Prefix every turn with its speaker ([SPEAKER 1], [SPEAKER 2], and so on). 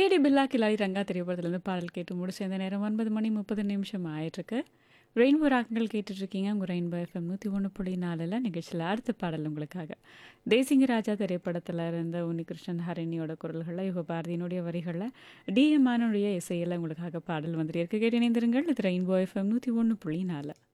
[SPEAKER 1] கேடி பில்லா கிலாடி ரங்கா திரைப்படத்துலேருந்து பாடல் கேட்டு முடிச்ச இந்த நேரம் 9 மணி 30 நிமிஷம் ஆயிட்டிருக்கு. ரெயின்போ ராகங்கள் கேட்டுட்ருக்கீங்க. உங்கள் ரெயின்போ எஃப்எம் 101.4ல் நிகழ்ச்சியில் அடுத்த பாடல் உங்களுக்காக. தேசிங்க ராஜா திரைப்படத்தில் இருந்த உன்னிகிருஷ்ணன் ஹரிணியோட குரல்களில் யுகபாரதியினுடைய வரிகளில் டிஎம்மானுடைய இசையில் உங்களுக்காக பாடல் வந்துட்டு இருக்கு. கேட்டு இணைந்திருங்கள். இது ரெயின்போ எஃப்எம் 101.4.